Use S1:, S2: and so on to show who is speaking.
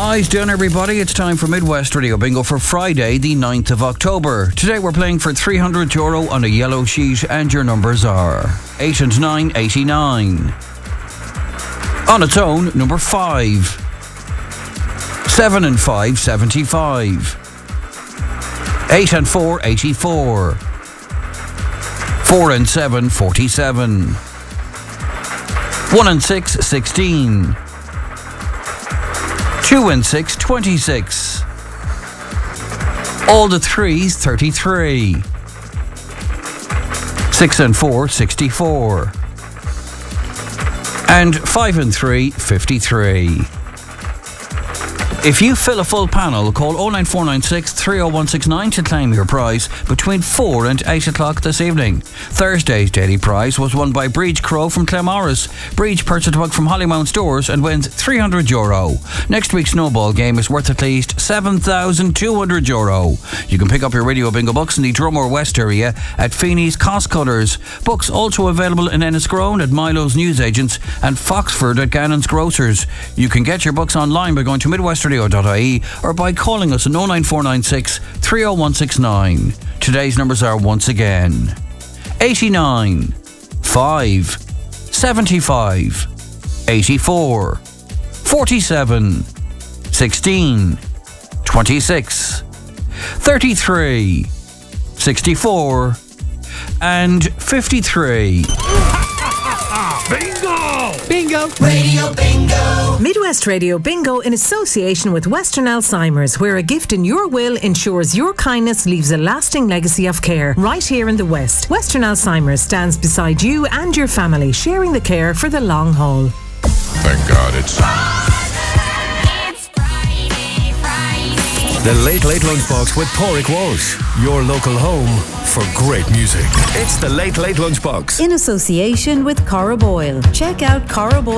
S1: Eyes down, everybody. It's time for Midwest Radio Bingo for Friday, the 9th of October. Today we're playing for €300 on a yellow sheet, and your numbers are 8 and 9, 89. On its own, number 5. 7 and 5, 75. 8 and 4, 84. 4 and 7, 47. 1 and 6, 16. 2 and 6, 26. All the threes, 33. 6 and 4, 64. And 5 and 3, 53. If you fill a full panel, call 09496 30169 to claim your prize between 4 and 8 o'clock this evening. Thursday's daily prize was won by Breach Crow from Clemaris. Breach purchased a book from Hollymount Stores and wins €300. Next week's snowball game is worth at least €7,200. You can pick up your Radio Bingo books in the Drumore West area at Feeney's Cost Cutters. Books also available in Enniscrone at Milo's Newsagents and Foxford at Gannon's Grocers. You can get your books online by going to midwestradio.ie or by calling us on 09496 30169. Today's numbers are once again 89, 5, 75, 84, 47, 16, 26, 33, 64, and 53.
S2: Bingo!
S3: Bingo!
S4: Radio Bingo!
S3: Midwest Radio Bingo in association with Western Alzheimer's, where a gift in your will ensures your kindness leaves a lasting legacy of care right here in the West. Western Alzheimer's stands beside you and your family, sharing the care for the long haul.
S2: Thank God it's
S5: The Late Late Lunchbox with Pádraig Walsh, your local home for great music. It's the Late Late Lunchbox.
S6: In association with Cara Boyle. Check out Cara Boyle.